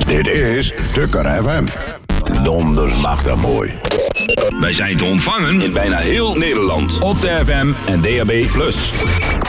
Dit is Tukker FM. Donders mag dat mooi. Wij zijn te ontvangen in bijna heel Nederland. Op de FM en DAB+.